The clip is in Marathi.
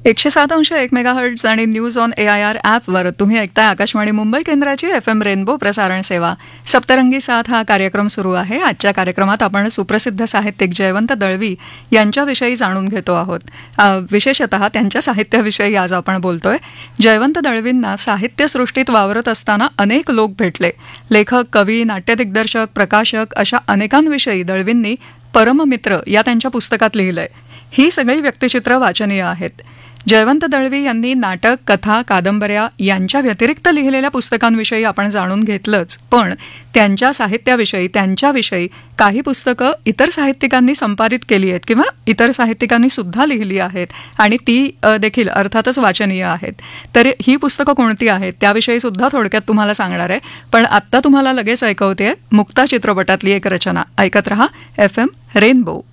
107.1 मेगाहर्ट्झ आणि न्यूज ऑन AIR ॲपवर तुम्ही ऐकताय आकाशवाणी मुंबई केंद्राची FM रेनबो प्रसारण सेवा. सप्तरंगी साथ हा कार्यक्रम सुरू आहे. आजच्या कार्यक्रमात आपण सुप्रसिद्ध साहित्यिक जयवंत दळवी यांच्याविषयी जाणून घेतो आहोत. विशेषतः त्यांच्या साहित्याविषयी आज आपण बोलतोय. जयवंत दळवींना साहित्यसृष्टीत वावरत असताना अनेक लोक भेटले. लेखक, कवी, नाट्यदिग्दर्शक, प्रकाशक अशा अनेकांविषयी दळवींनी परममित्र या त्यांच्या पुस्तकात लिहिलंय. ही सगळी व्यक्तिचित्र वाचनीय आहेत. जयवंत दळवी यांनी नाटक, कथा, कादंबऱ्या यांच्या व्यतिरिक्त लिहिलेल्या पुस्तकांविषयी आपण जाणून घेतलंच, पण त्यांच्या साहित्याविषयी, त्यांच्याविषयी काही पुस्तकं इतर साहित्यिकांनी संपादित केली आहेत किंवा इतर साहित्यिकांनी सुद्धा लिहिली आहेत आणि ती देखील अर्थातच वाचनीय आहेत. तर ही पुस्तकं कोणती आहेत त्याविषयी सुद्धा थोडक्यात तुम्हाला सांगणार आहे. पण आत्ता तुम्हाला लगेच ऐकवते मुक्ता चित्रपटातली एक रचना. ऐकत रहा FM रेनबो.